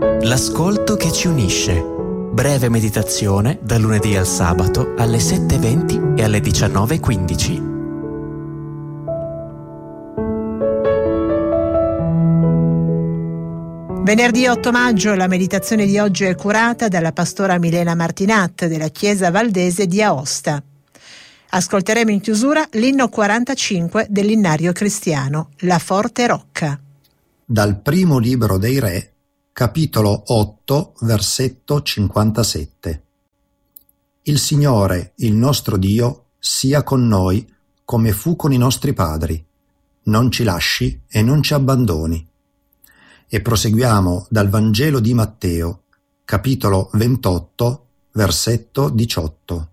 L'ascolto che ci unisce. Breve meditazione dal lunedì al sabato alle 7:20 e alle 19:15. Venerdì 8 maggio la meditazione di oggi è curata dalla pastora Milena Martinat della Chiesa Valdese di Aosta. Ascolteremo in chiusura l'inno 45 dell'innario cristiano, La Forte Rocca. Dal primo libro dei Re, capitolo 8, versetto 57. Il Signore, il nostro Dio, sia con noi come fu con i nostri padri. Non ci lasci e non ci abbandoni. E proseguiamo dal Vangelo di Matteo, capitolo 28, versetto 18.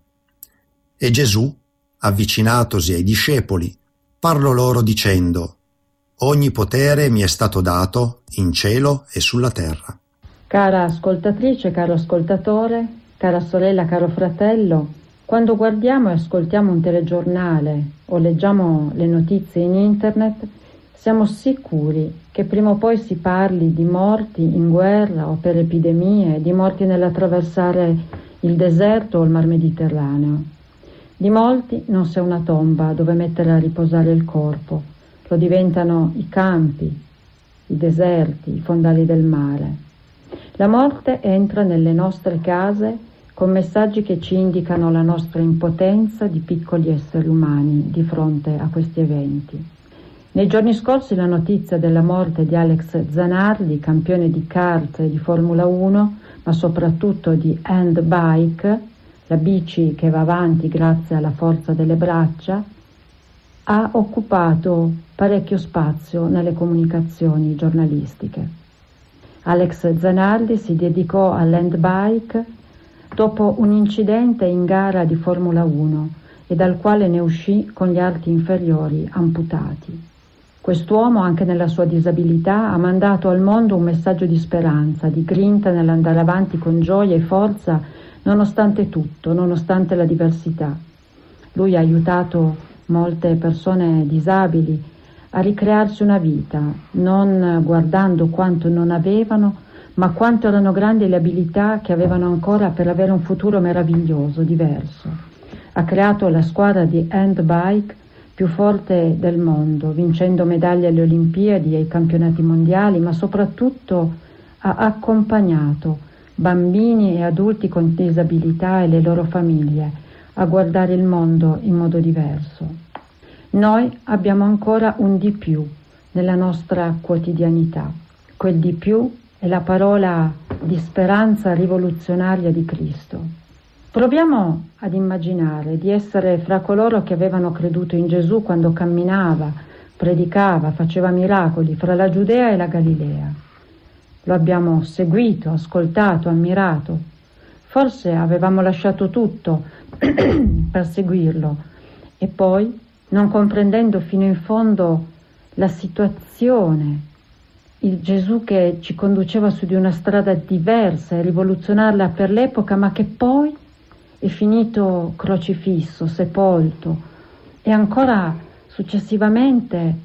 E Gesù, avvicinatosi ai discepoli, parlò loro dicendo: Ogni potere mi è stato dato in cielo e sulla terra. Cara ascoltatrice, caro ascoltatore, cara sorella, caro fratello, quando guardiamo e ascoltiamo un telegiornale o leggiamo le notizie in internet, siamo sicuri che prima o poi si parli di morti in guerra o per epidemie, di morti nell'attraversare il deserto o il mar Mediterraneo. Di molti non c'è una tomba dove mettere a riposare il corpo, lo diventano i campi, i deserti, i fondali del mare. La morte entra nelle nostre case con messaggi che ci indicano la nostra impotenza di piccoli esseri umani di fronte a questi eventi. Nei giorni scorsi la notizia della morte di Alex Zanardi, campione di kart e di Formula 1, ma soprattutto di handbike, la bici che va avanti grazie alla forza delle braccia, ha occupato parecchio spazio nelle comunicazioni giornalistiche. Alex Zanardi si dedicò all'handbike dopo un incidente in gara di Formula 1 e dal quale ne uscì con gli arti inferiori amputati. Quest'uomo, anche nella sua disabilità, ha mandato al mondo un messaggio di speranza, di grinta nell'andare avanti con gioia e forza, nonostante tutto, nonostante la diversità. Lui ha aiutato molte persone disabili a ricrearsi una vita, non guardando quanto non avevano, ma quanto erano grandi le abilità che avevano ancora per avere un futuro meraviglioso, diverso. Ha creato la squadra di handbike più forte del mondo, vincendo medaglie alle Olimpiadi e ai campionati mondiali, ma soprattutto ha accompagnato bambini e adulti con disabilità e le loro famiglie a guardare il mondo in modo diverso. Noi abbiamo ancora un di più nella nostra quotidianità. Quel di più è la parola di speranza rivoluzionaria di Cristo. Proviamo ad immaginare di essere fra coloro che avevano creduto in Gesù quando camminava, predicava, faceva miracoli fra la Giudea e la Galilea. Lo abbiamo seguito, ascoltato, ammirato. Forse avevamo lasciato tutto per seguirlo e poi, non comprendendo fino in fondo la situazione, il Gesù che ci conduceva su di una strada diversa e rivoluzionarla per l'epoca, ma che poi è finito crocifisso, sepolto, e ancora successivamente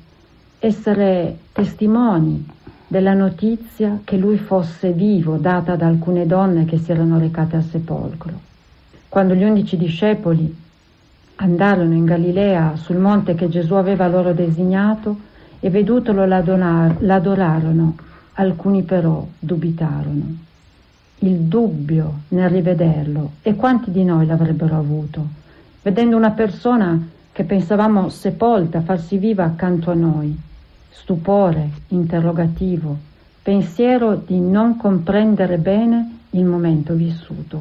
essere testimoni della notizia che lui fosse vivo, data da alcune donne che si erano recate al sepolcro. Quando gli 11 discepoli andarono in Galilea sul monte che Gesù aveva loro designato e vedutolo l'adorarono, alcuni però dubitarono. Il dubbio nel rivederlo, e quanti di noi l'avrebbero avuto, vedendo una persona che pensavamo sepolta farsi viva accanto a noi. Stupore, interrogativo, pensiero di non comprendere bene il momento vissuto.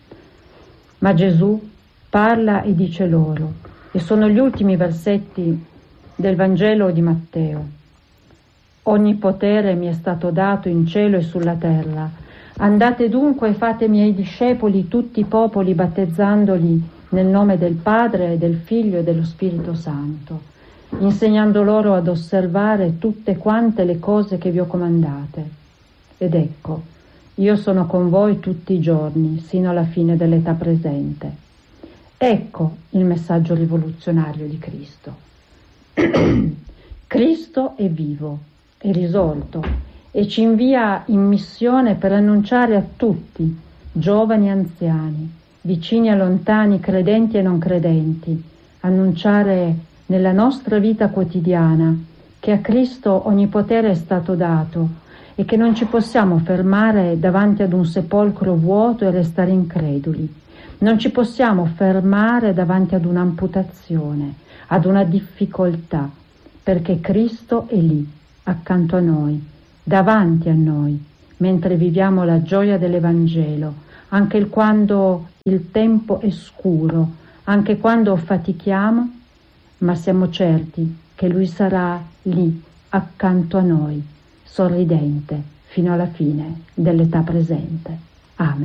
Ma Gesù parla e dice loro, e sono gli ultimi versetti del Vangelo di Matteo: Ogni potere mi è stato dato in cielo e sulla terra. Andate dunque e fate miei discepoli tutti i popoli, battezzandoli nel nome del Padre e del Figlio e dello Spirito Santo, insegnando loro ad osservare tutte quante le cose che vi ho comandate. Ed ecco, io sono con voi tutti i giorni, sino alla fine dell'età presente. Ecco il messaggio rivoluzionario di Cristo. Cristo è vivo, è risorto, e ci invia in missione per annunciare a tutti, giovani e anziani, vicini e lontani, credenti e non credenti, annunciare nella nostra vita quotidiana che a Cristo ogni potere è stato dato e che non ci possiamo fermare davanti ad un sepolcro vuoto e restare increduli. Non ci possiamo fermare davanti ad un'amputazione, ad una difficoltà, perché Cristo è lì, accanto a noi, davanti a noi, mentre viviamo la gioia dell'Evangelo, anche quando il tempo è scuro, anche quando fatichiamo, ma siamo certi che Lui sarà lì, accanto a noi, sorridente, fino alla fine dell'età presente. Amen.